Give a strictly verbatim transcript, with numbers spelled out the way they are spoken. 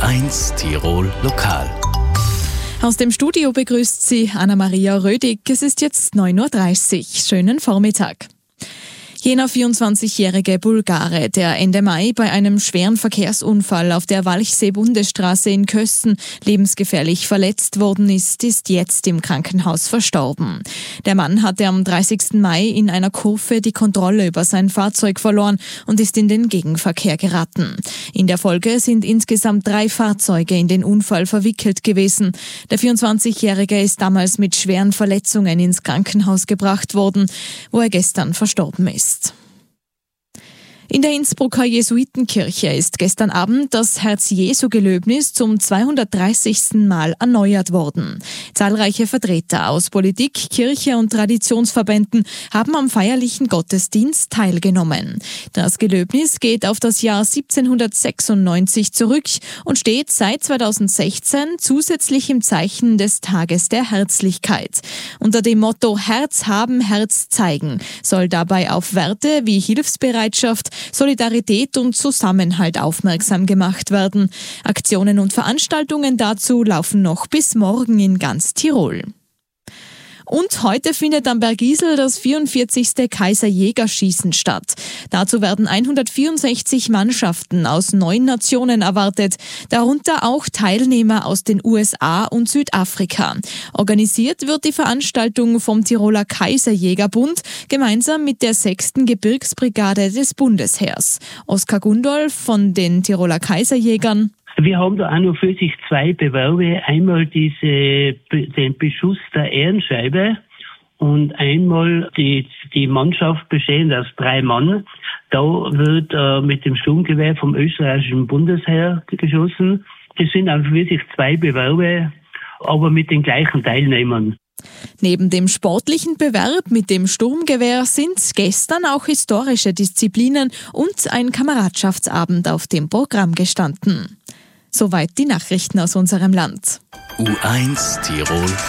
eins Tirol Lokal. Aus dem Studio begrüßt Sie Anna-Maria Rödig. Es ist jetzt neun Uhr dreißig. Schönen Vormittag. Jener vierundzwanzigjährige Bulgare, der Ende Mai bei einem schweren Verkehrsunfall auf der Walchsee-Bundesstraße in Kösten lebensgefährlich verletzt worden ist, ist jetzt im Krankenhaus verstorben. Der Mann hatte am dreißigsten Mai in einer Kurve die Kontrolle über sein Fahrzeug verloren und ist in den Gegenverkehr geraten. In der Folge sind insgesamt drei Fahrzeuge in den Unfall verwickelt gewesen. Der vierundzwanzigjährige ist damals mit schweren Verletzungen ins Krankenhaus gebracht worden, wo er gestern verstorben ist. In der Innsbrucker Jesuitenkirche ist gestern Abend das Herz-Jesu-Gelöbnis zum zweihundertdreißigsten Mal erneuert worden. Zahlreiche Vertreter aus Politik, Kirche und Traditionsverbänden haben am feierlichen Gottesdienst teilgenommen. Das Gelöbnis geht auf das Jahr siebzehnhundertsechsundneunzig zurück und steht seit zweitausendsechzehn zusätzlich im Zeichen des Tages der Herzlichkeit. Unter dem Motto Herz haben, Herz zeigen soll dabei auf Werte wie Hilfsbereitschaft, Solidarität und Zusammenhalt aufmerksam gemacht werden. Aktionen und Veranstaltungen dazu laufen noch bis morgen in ganz Tirol. Und heute findet am Bergisel das vierundvierzigste Kaiserjägerschießen statt. Dazu werden hundertvierundsechzig Mannschaften aus neun Nationen erwartet, darunter auch Teilnehmer aus den U S A und Südafrika. Organisiert wird die Veranstaltung vom Tiroler Kaiserjägerbund gemeinsam mit der sechsten Gebirgsbrigade des Bundesheers. Oskar Gundolf von den Tiroler Kaiserjägern. Wir haben da an und für sich zwei Bewerbe. Einmal diese, den Beschuss der Ehrenscheibe und einmal die, die Mannschaft bestehend aus drei Mann. Da wird äh, mit dem Sturmgewehr vom österreichischen Bundesheer geschossen. Das sind an und für sich zwei Bewerbe, aber mit den gleichen Teilnehmern. Neben dem sportlichen Bewerb mit dem Sturmgewehr sind gestern auch historische Disziplinen und ein Kameradschaftsabend auf dem Programm gestanden. Soweit die Nachrichten aus unserem Land. U eins Tirol